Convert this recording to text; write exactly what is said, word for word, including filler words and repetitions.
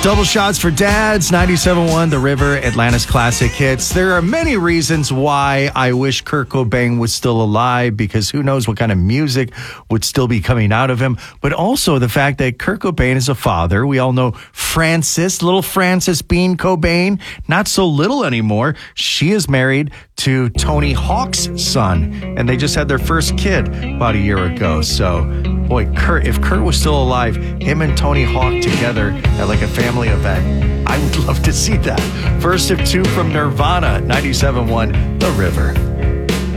Double shots for dads, ninety-seven point one, The River, Atlanta's classic hits. There are many reasons why I wish Kurt Cobain was still alive, because who knows what kind of music would still be coming out of him. But also the fact that Kurt Cobain is a father. We all know Frances, little Frances Bean Cobain, not so little anymore. She is married to Tony Hawk's son, and they just had their first kid about a year ago. So, boy, Kurt, if Kurt was still alive, him and Tony Hawk together at like a family event, I would love to see that. First of two from Nirvana, ninety-seven point one, The River.